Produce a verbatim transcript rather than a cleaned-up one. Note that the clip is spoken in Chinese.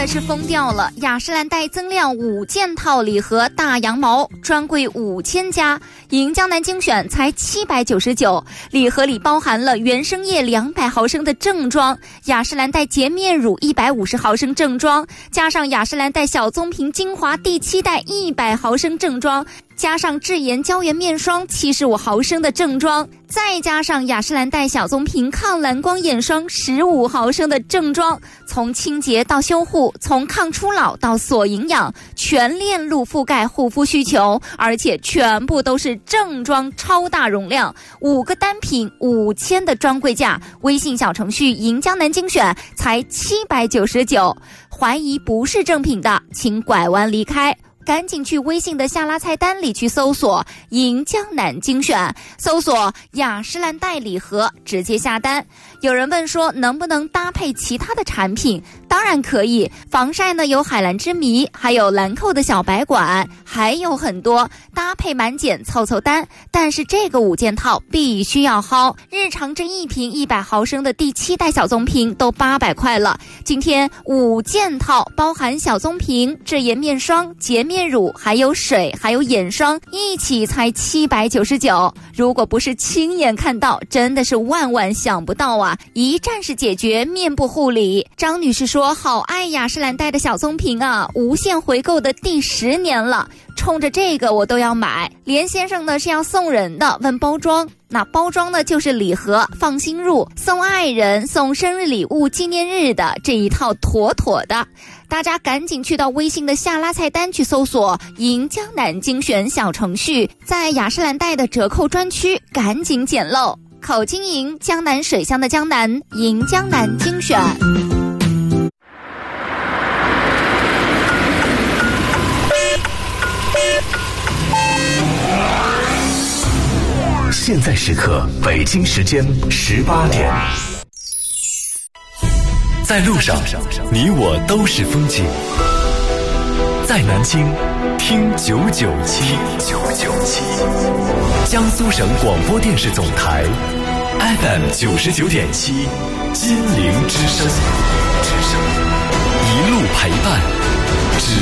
的是疯掉了！雅诗兰黛增量五件套礼盒大羊毛，专柜五千家，银江南精选才七百九十九。礼盒里包含了原生液两百毫升的正装，雅诗兰黛洁面乳一百五十毫升正装，加上雅诗兰黛小棕瓶精华第七代一百毫升正装，加上智妍胶原面霜七十五毫升的正装，再加上雅诗兰黛小棕瓶抗蓝光眼霜十五毫升的正装，从清洁到修护，从抗初老到锁营养，全链路覆盖护肤需求，而且全部都是正装超大容量，五个单品五千的专柜价，微信小程序银江南精选才七百九十九。怀疑不是正品的，请拐弯离开。赶紧去微信的下拉菜单里去搜索银江南精选，搜索雅诗兰黛礼盒，直接下单。有人问说能不能搭配其他的产品？当然可以，防晒呢有海蓝之谜，还有兰蔻的小白管，还有很多，搭配满减凑凑单。但是这个五件套必须要薅，日常这一瓶一百毫升的第七代小棕瓶都八百块了，今天五件套包含小棕瓶、智妍面霜、洁面乳，还有水，还有眼霜，一起才七百九十九。如果不是亲眼看到，真的是万万想不到啊！一站式解决面部护理。张女士说好爱雅诗兰黛的小棕瓶啊，无限回购的第十年了，冲着这个我都要买。连先生呢是要送人的，问包装，那包装呢就是礼盒，放心入，送爱人送生日礼物纪念日的这一套妥妥的。大家赶紧去到微信的下拉菜单去搜索银江南精选小程序，在雅诗兰黛的折扣专区赶紧捡漏。口经营江南水乡的江南，银江南精选。 现在时刻，北京时间十八点。在路上，你我都是风景。在南京，听九九七九九七，江苏省广播电视总台 F M 九十九点七，金陵之声，一路陪伴。